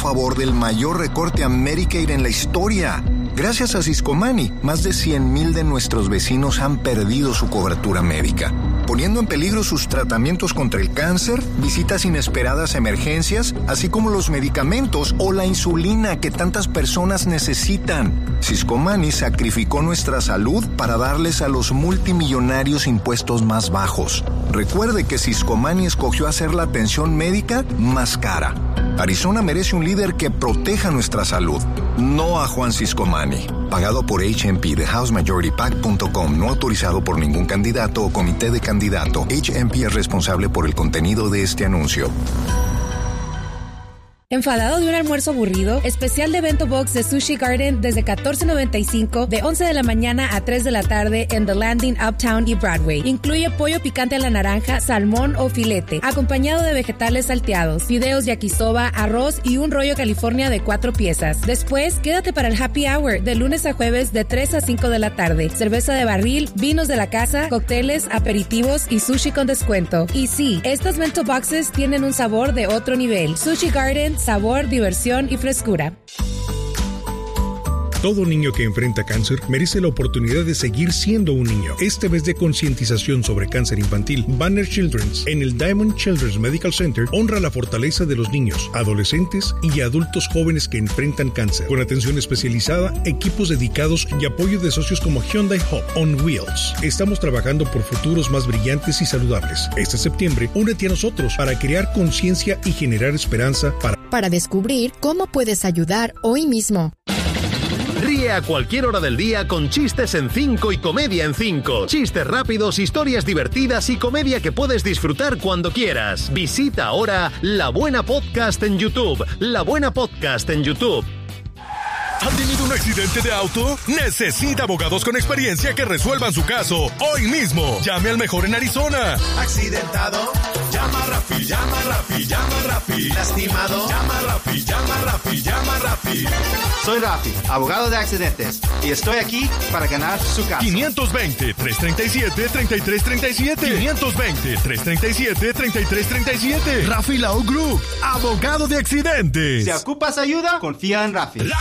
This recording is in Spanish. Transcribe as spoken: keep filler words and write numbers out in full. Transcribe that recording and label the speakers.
Speaker 1: favor del mayor recorte a Medicaid en la historia. Gracias a Siscomani, más de cien mil de nuestros vecinos han perdido su cobertura médica, poniendo en peligro sus tratamientos contra el cáncer, visitas inesperadas a emergencias, así como los medicamentos o la insulina que tantas personas necesitan. Siscomani sacrificó nuestra salud para darles a los multimillonarios impuestos más bajos. Recuerde que Siscomani escogió hacer la atención médica más cara. Arizona merece un líder que proteja nuestra salud, no a Juan Siscomani. Pagado por H M P de house majority pac punto com, no autorizado por ningún candidato o comité de candidato. H M P es responsable por el contenido de este anuncio.
Speaker 2: ¿Enfadado de un almuerzo aburrido? Especial de Bento Box de Sushi Garden desde catorce noventa y cinco de once de la mañana a tres de la tarde en The Landing, Uptown y Broadway. Incluye pollo picante a la naranja, salmón o filete, acompañado de vegetales salteados, fideos yakisoba, arroz y un rollo California de cuatro piezas. Después, quédate para el Happy Hour de lunes a jueves de tres a cinco de la tarde. Cerveza de barril, vinos de la casa, cócteles, aperitivos y sushi con descuento. Y sí, estas Bento Boxes tienen un sabor de otro nivel. Sushi Garden, sabor, diversión y frescura.
Speaker 3: Todo niño que enfrenta cáncer merece la oportunidad de seguir siendo un niño. Este mes de concientización sobre cáncer infantil, Banner Children's en el Diamond Children's Medical Center honra la fortaleza de los niños, adolescentes y adultos jóvenes que enfrentan cáncer. Con atención especializada, equipos dedicados y apoyo de socios como Hyundai Hope on Wheels. Estamos trabajando por futuros más brillantes y saludables. Este septiembre, únete a nosotros para crear conciencia y generar esperanza para...
Speaker 4: Para descubrir cómo puedes ayudar hoy mismo.
Speaker 5: Ríe a cualquier hora del día con Chistes en cinco y Comedia en cinco. Chistes rápidos, historias divertidas y comedia que puedes disfrutar cuando quieras. Visita ahora La Buena Podcast en YouTube. La Buena Podcast en YouTube.
Speaker 6: ¿Han tenido un accidente de auto? Necesita abogados con experiencia que resuelvan su caso hoy mismo. Llame al mejor en Arizona.
Speaker 7: ¿Accidentado? Llama a Rafi, llama a Rafi, llama a Rafi. ¿Lastimado? Llama a Rafi, llama a Rafi, llama a Rafi.
Speaker 8: Soy Rafi, abogado de accidentes, y estoy aquí para ganar su caso.
Speaker 6: quinientos veinte, trescientos treinta y siete, treinta y tres treinta y siete. quinientos veinte, trescientos treinta y siete, treinta y tres treinta y siete. Rafi Law Group, abogado de accidentes.
Speaker 8: Si ocupas ayuda, confía en Rafi.